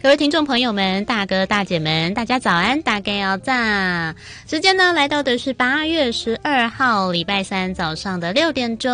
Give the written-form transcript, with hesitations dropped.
各位听众朋友们，大哥大姐们，大家早安，大概要炸。时间呢来到的是8月12号礼拜三早上的6点钟。